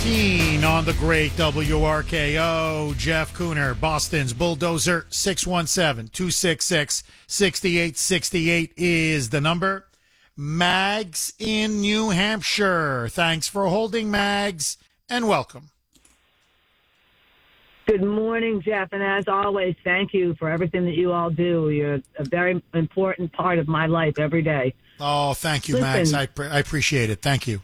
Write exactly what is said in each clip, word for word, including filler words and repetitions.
fifteen on the great W R K O. Jeff Cooner, Boston's Bulldozer. Six one seven, two six six, six eight six eight is the number. Mags in New Hampshire. Thanks for holding, Mags, and welcome. Good morning, Jeff, and as always, thank you for everything that you all do. You're a very important part of my life every day. Oh, thank you, Listen, Mags. I, pre- I appreciate it. Thank you.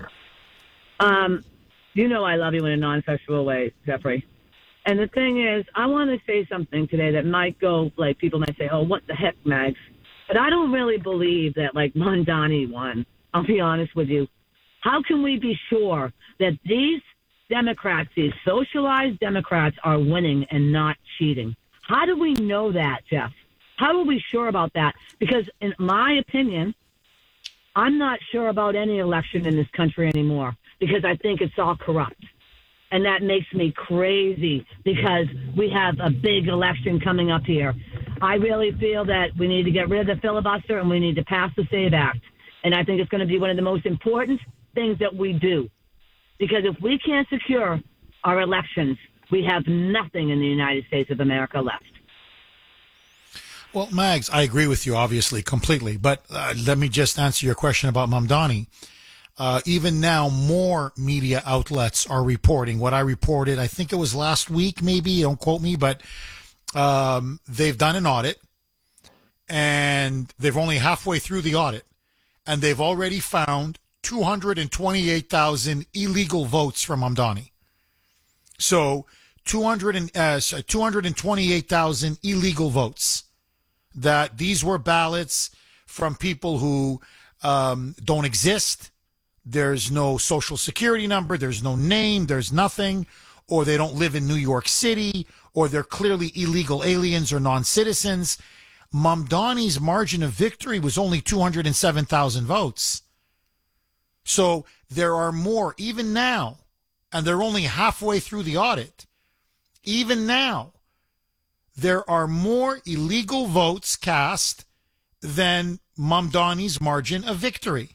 Um, you know I love you in a non-sexual way, Jeffrey. And the thing is, I want to say something today that might go, like, people might say, oh, what the heck, Mags? But I don't really believe that, like, Mondani won. I'll be honest with you. How can we be sure that these Democrats, these socialized Democrats, are winning and not cheating? How do we know that, Jeff? How are we sure about that? Because in my opinion, I'm not sure about any election in this country anymore because I think it's all corrupt. And that makes me crazy because we have a big election coming up here. I really feel that we need to get rid of the filibuster and we need to pass the SAVE Act. And I think it's going to be one of the most important things that we do. Because if we can't secure our elections, we have nothing in the United States of America left. Well, Mags, I agree with you, obviously, completely. But uh, let me just answer your question about Mamdani. Uh, even now, more media outlets are reporting what I reported. I think it was last week, maybe. Don't quote me, but um, they've done an audit, and they're only halfway through the audit, and they've already found two hundred twenty-eight thousand illegal votes from Mamdani. So two hundred, uh, two hundred twenty-eight thousand illegal votes. That these were ballots from people who um, don't exist. There's no social security number. There's no name. There's nothing. Or they don't live in New York City. Or they're clearly illegal aliens or non-citizens. Mamdani's margin of victory was only two hundred seven thousand votes. So there are more, even now, and they're only halfway through the audit. Even now, there are more illegal votes cast than Mamdani's margin of victory.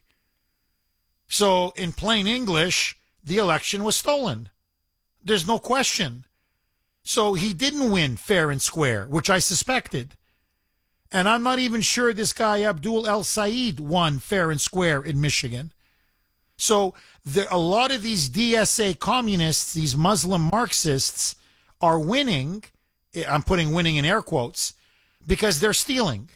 So, in plain English, the election was stolen. There's no question. So he didn't win fair and square, which I suspected. And I'm not even sure this guy Abdul El Said won fair and square in Michigan. So there, a lot of these D S A communists, these Muslim Marxists, are winning. I'm putting winning in air quotes because they're stealing.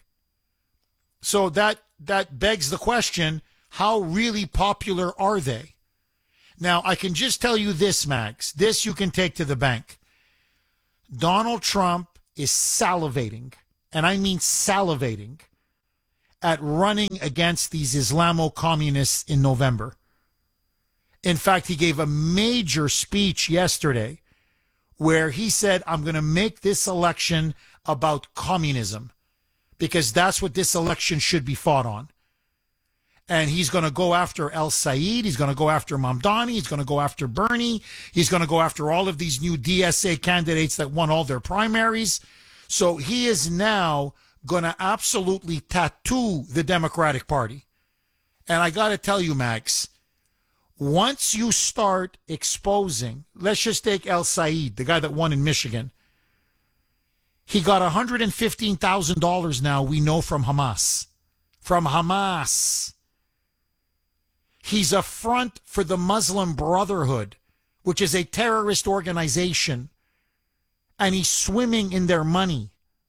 So that that begs the question, how really popular are they? Now, I can just tell you this, Max. This you can take to the bank. Donald Trump is salivating, and I mean salivating, at running against these Islamo-communists in November. In fact, he gave a major speech yesterday where he said, I'm going to make this election about communism because that's what this election should be fought on. And he's going to go after El Said. He's going to go after Mamdani. He's going to go after Bernie. He's going to go after all of these new D S A candidates that won all their primaries. So he is now going to absolutely tattoo the Democratic Party. And I got to tell you, Max, once you start exposing, let's just take El Said, the guy that won in Michigan. He got one hundred fifteen thousand dollars now, we know, from Hamas. From Hamas. He's a front for the Muslim Brotherhood, which is a terrorist organization, and he's swimming in their money.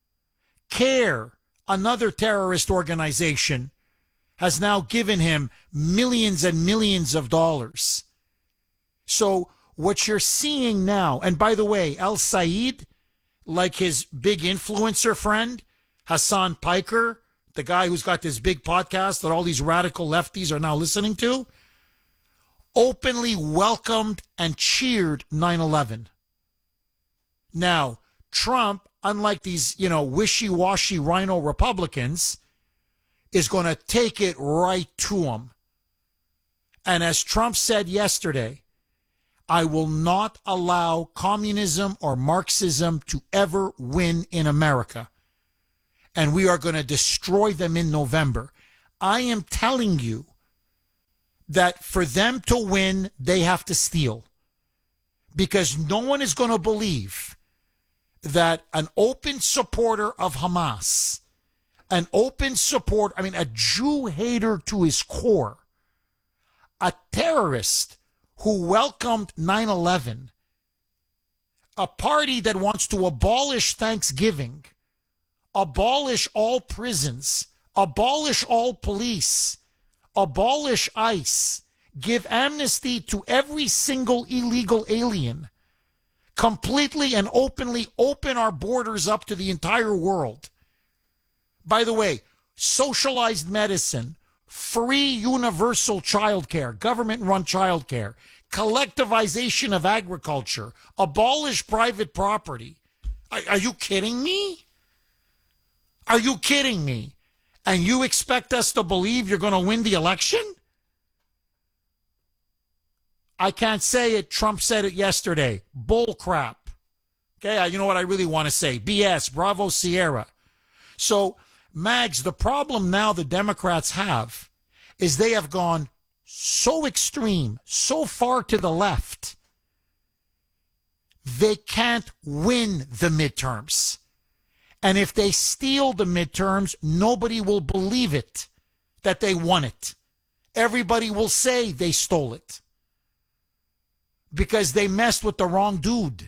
CARE, another terrorist organization, has now given him millions and millions of dollars. So what you're seeing now, and by the way, El Said, like his big influencer friend, Hassan Piker, the guy who's got this big podcast that all these radical lefties are now listening to, openly welcomed and cheered nine eleven. Now, Trump, unlike these, you know, wishy-washy rhino Republicans, is going to take it right to him. And as Trump said yesterday, I will not allow communism or Marxism to ever win in America. And we are going to destroy them in November. I am telling you that for them to win, they have to steal. because no one is going to believe that an open supporter of Hamas, an open support, I mean, a Jew hater to his core, a terrorist who welcomed nine eleven, a party that wants to abolish Thanksgiving, abolish all prisons, abolish all police, abolish ICE, give amnesty to every single illegal alien, completely and openly open our borders up to the entire world. By the way, socialized medicine, free universal childcare, government-run childcare, collectivization of agriculture, abolish private property. Are, are you kidding me? Are you kidding me? And you expect us to believe you're going to win the election? I can't say it. Trump said it yesterday. Bull crap. Okay, you know what I really want to say? B S, Bravo Sierra. So, Mags, the problem now the Democrats have is they have gone so extreme, so far to the left, they can't win the midterms. And if they steal the midterms, nobody will believe it, that they won it. Everybody will say they stole it because they messed with the wrong dude.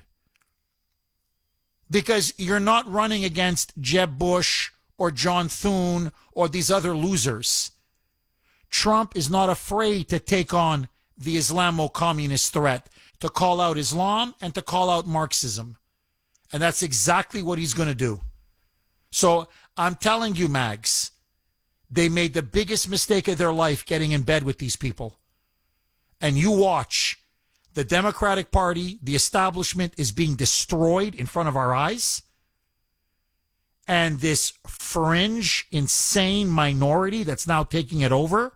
Because you're not running against Jeb Bush or John Thune or these other losers. Trump is not afraid to take on the Islamo-communist threat, to call out Islam and to call out Marxism. And that's exactly what he's going to do. So I'm telling you, Mags, they made the biggest mistake of their life getting in bed with these people. And you watch. The Democratic Party, the establishment, is being destroyed in front of our eyes. And this fringe, insane minority that's now taking it over,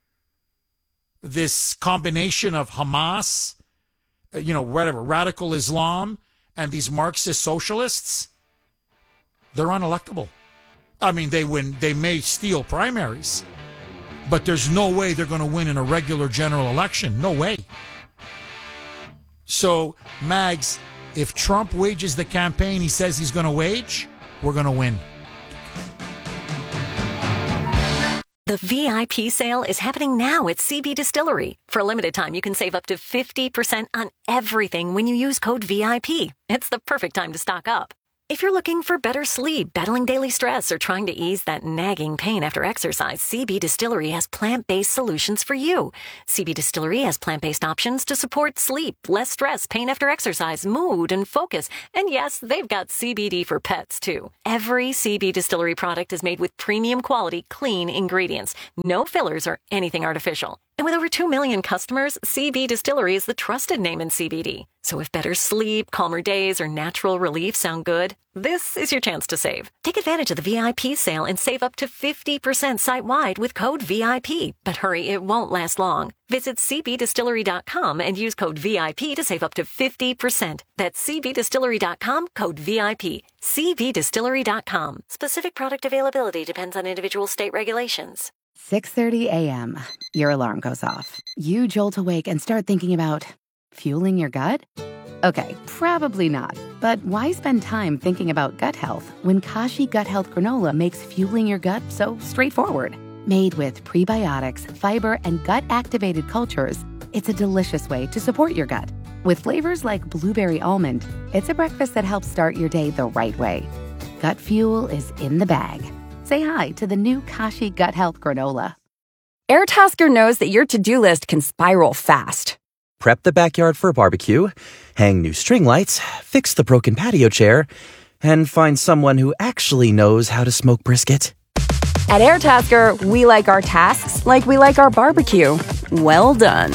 this combination of Hamas, you know, whatever, radical Islam, and these Marxist socialists, they're unelectable. I mean, they win, they may steal primaries, but there's no way they're going to win in a regular general election. No way. So, Mags, if Trump wages the campaign he says he's going to wage, we're going to win. The V I P sale is happening now at C B Distillery. For a limited time, you can save up to fifty percent on everything when you use code V I P. It's the perfect time to stock up. If you're looking for better sleep, battling daily stress, or trying to ease that nagging pain after exercise, C B Distillery has plant-based solutions for you. C B Distillery has plant-based options to support sleep, less stress, pain after exercise, mood, and focus. And yes, they've got C B D for pets, too. Every C B Distillery product is made with premium quality, clean ingredients. No fillers or anything artificial. And with over two million customers, C B Distillery is the trusted name in C B D. So if better sleep, calmer days, or natural relief sound good, this is your chance to save. Take advantage of the V I P sale and save up to fifty percent site-wide with code V I P. But hurry, it won't last long. Visit c b distillery dot com and use code V I P to save up to fifty percent. That's c b distillery dot com, code V I P. c b distillery dot com. Specific product availability depends on individual state regulations. six thirty a.m. Your alarm goes off. You jolt awake and start thinking about fueling your gut? Okay, probably not. But why spend time thinking about gut health when Kashi Gut Health Granola makes fueling your gut so straightforward? Made with prebiotics, fiber, and gut-activated cultures, it's a delicious way to support your gut. With flavors like blueberry almond, it's a breakfast that helps start your day the right way. Gut fuel is in the bag. Say hi to the new Kashi Gut Health Granola. Airtasker knows that your to-do list can spiral fast. Prep the backyard for a barbecue, hang new string lights, fix the broken patio chair, and find someone who actually knows how to smoke brisket. At Airtasker, we like our tasks like we like our barbecue. Well done.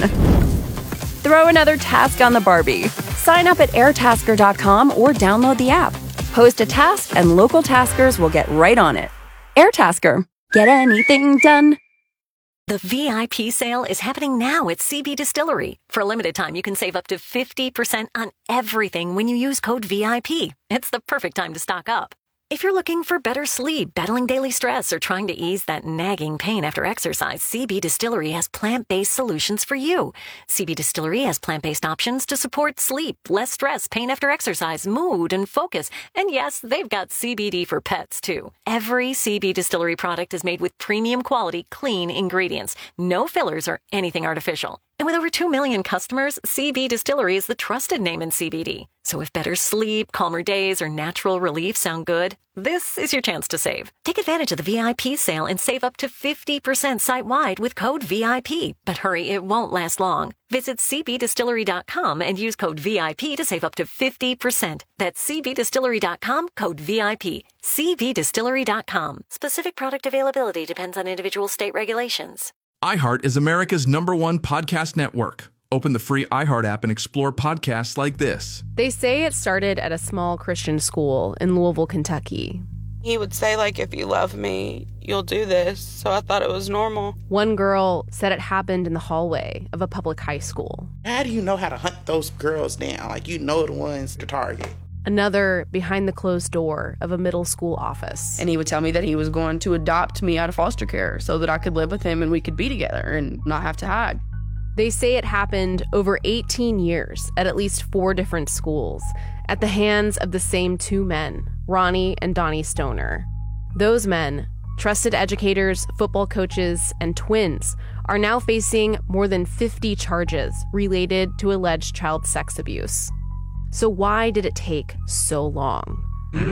Throw another task on the Barbie. Sign up at airtasker dot com or download the app. Post a task and local taskers will get right on it. Airtasker. Get anything done. The V I P sale is happening now at C B Distillery. For a limited time, you can save up to fifty percent on everything when you use code V I P. It's the perfect time to stock up. If you're looking for better sleep, battling daily stress, or trying to ease that nagging pain after exercise, C B Distillery has plant-based solutions for you. C B Distillery has plant-based options to support sleep, less stress, pain after exercise, mood, and focus. And yes, they've got C B D for pets, too. Every C B Distillery product is made with premium quality, clean ingredients. No fillers or anything artificial. And with over two million customers, C B Distillery is the trusted name in C B D. So if better sleep, calmer days, or natural relief sound good, this is your chance to save. Take advantage of the V I P sale and save up to fifty percent site-wide with code V I P. But hurry, it won't last long. Visit C B distillery dot com and use code V I P to save up to fifty percent. That's C B distillery dot com, code V I P. C B distillery dot com. Specific product availability depends on individual state regulations. iHeart is America's number one podcast network. Open the free iHeart app and explore podcasts like this. They say it started at a small Christian school in Louisville, Kentucky. He would say, like, if you love me, you'll do this. So I thought it was normal. One girl said it happened in the hallway of a public high school. How do you know how to hunt those girls down? Like, you know the ones to target. Another behind the closed door of a middle school office. And he would tell me that he was going to adopt me out of foster care so that I could live with him and we could be together and not have to hide. They say it happened over eighteen years at at least four different schools at the hands of the same two men, Ronnie and Donnie Stoner. Those men, trusted educators, football coaches, and twins, are now facing more than fifty charges related to alleged child sex abuse. So why did it take so long?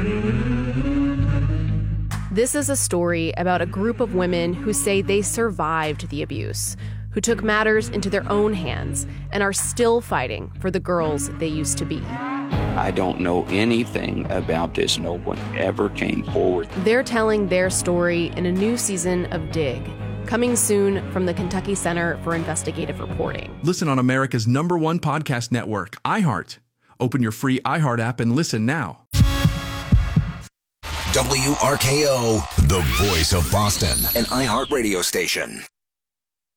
This is a story about a group of women who say they survived the abuse, who took matters into their own hands and are still fighting for the girls they used to be. I don't know anything about this. No one ever came forward. They're telling their story in a new season of Dig, coming soon from the Kentucky Center for Investigative Reporting. Listen on America's number one podcast network, iHeart. Open your free iHeart app and listen now. W R K O, the voice of Boston, an iHeart radio station.